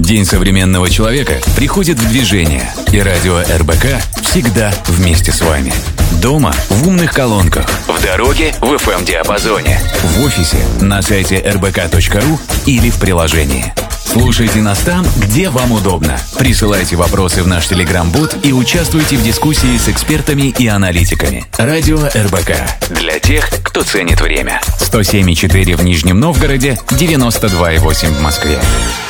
День современного человека приходит в движение, и радио РБК всегда вместе с вами. Дома в умных колонках, в дороге в FM-диапазоне, в офисе на сайте rbk.ru или в приложении. Слушайте нас там, где вам удобно. Присылайте вопросы в наш телеграм-бот и участвуйте в дискуссии с экспертами и аналитиками. Радио РБК. Для тех, кто ценит время. 107,4 в Нижнем Новгороде, 92,8 в Москве.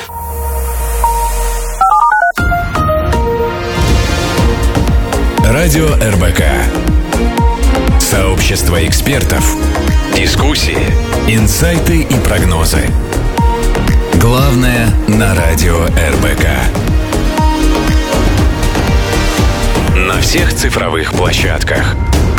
Радио РБК. Сообщество экспертов. Дискуссии, инсайты и прогнозы. Главное на радио РБК. На всех цифровых площадках.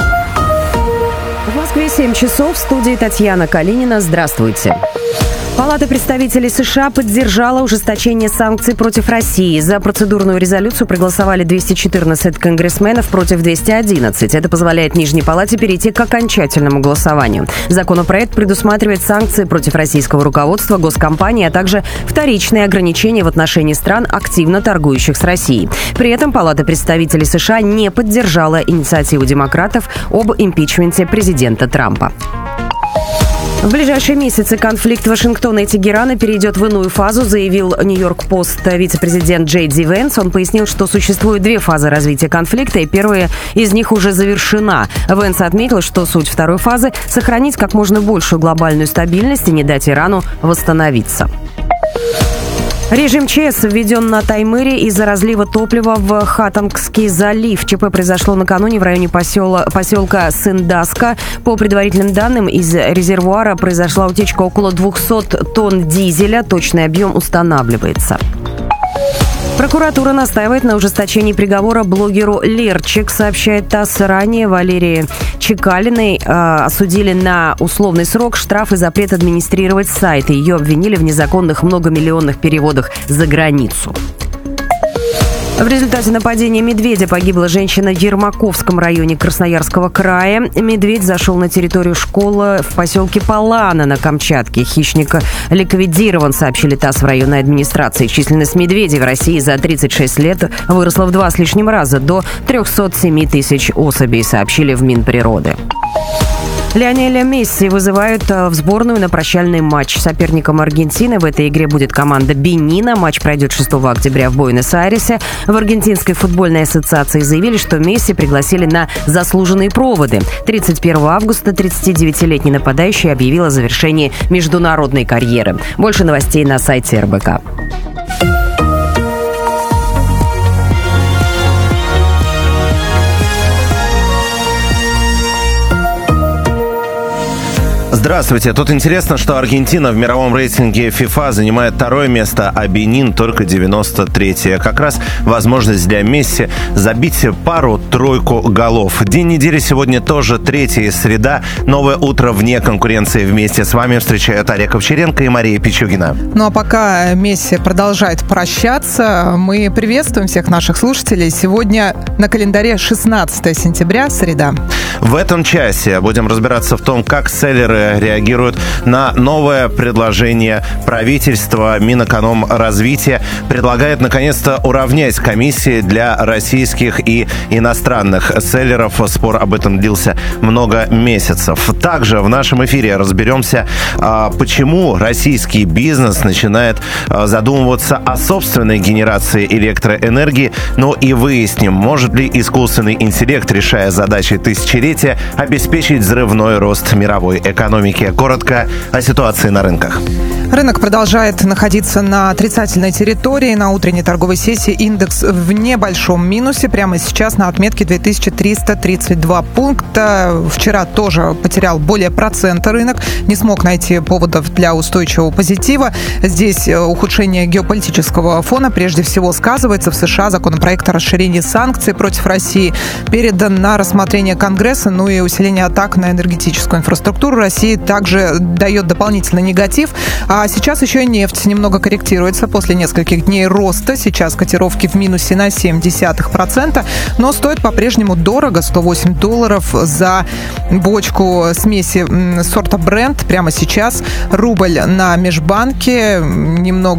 В Москве 7 часов. В студии Татьяна Калинина. Здравствуйте. Палата представителей США поддержала ужесточение санкций против России. За процедурную резолюцию проголосовали 214 конгрессменов против 211. Это позволяет Нижней Палате перейти к окончательному голосованию. Законопроект предусматривает санкции против российского руководства, госкомпаний, а также вторичные ограничения в отношении стран, активно торгующих с Россией. При этом Палата представителей США не поддержала инициативу демократов об импичменте президента Трампа. В ближайшие месяцы конфликт Вашингтона и Тегерана перейдет в иную фазу, заявил Нью-Йорк-Пост вице-президент Джей Ди Венс. Он пояснил, что существует две фазы развития конфликта, и первая из них уже завершена. Венс отметил, что суть второй фазы – сохранить как можно большую глобальную стабильность и не дать Ирану восстановиться. Режим ЧС введен на Таймыре из-за разлива топлива в Хатангский залив. ЧП произошло накануне в районе поселка Сындаска. По предварительным данным, из резервуара произошла утечка около 200 тонн дизеля. Точный объем устанавливается. Прокуратура настаивает на ужесточении приговора блогеру Лерчик, сообщает ТАСС. Ранее Валерии Чекалиной осудили на условный срок, штраф и запрет администрировать сайты. Ее обвинили в незаконных многомиллионных переводах за границу. В результате нападения медведя погибла женщина в Ермаковском районе Красноярского края. Медведь зашел на территорию школы в поселке Палана на Камчатке. Хищник ликвидирован, сообщили ТАСС в районной администрации. Численность медведей в России за 36 лет выросла в 2 с лишним раза, до 307 тысяч особей, сообщили в Минприроды. Лионеля Месси вызывают в сборную на прощальный матч. Соперником Аргентины в этой игре будет команда Бенина. Матч пройдет 6 октября в Буэнос-Айресе. В Аргентинской футбольной ассоциации заявили, что Месси пригласили на заслуженные проводы. 31 августа 39-летний нападающий объявил о завершении международной карьеры. Больше новостей на сайте РБК. Здравствуйте. Тут интересно, что Аргентина в мировом рейтинге FIFA занимает 2 место, а Бенин только 93-е. Как раз возможность для Месси забить пару-тройку голов. День недели сегодня тоже 3-я среда. Новое утро вне конкуренции. Вместе с вами встречают Олег Овчаренко и Мария Пичугина. Ну а пока Месси продолжает прощаться, мы приветствуем всех наших слушателей. Сегодня на календаре 16 сентября, среда. В этом часе будем разбираться в том, как селлеры реагируют на новое предложение правительства. Минэкономразвития предлагает наконец-то уравнять комиссии для российских и иностранных селлеров. Спор об этом длился много месяцев. Также в нашем эфире разберемся, почему российский бизнес начинает задумываться о собственной генерации электроэнергии. Ну и выясним, может ли искусственный интеллект, решая задачи тысячелетия, обеспечить взрывной рост мировой экономики. Коротко о ситуации на рынках. Рынок продолжает находиться на отрицательной территории. На утренней торговой сессии индекс в небольшом минусе. Прямо сейчас на отметке 2332 пункта. Вчера тоже потерял более процента рынок. Не смог найти поводов для устойчивого позитива. Здесь ухудшение геополитического фона прежде всего сказывается. В США законопроект о расширении санкций против России передан на рассмотрение Конгресса. Ну и усиление атак на энергетическую инфраструктуру России также дает дополнительный негатив. А сейчас еще и нефть немного корректируется после нескольких дней роста. Сейчас котировки в минусе на 0,7%, но стоит по-прежнему дорого, $108 за бочку смеси сорта Brent. Прямо сейчас рубль на межбанке немного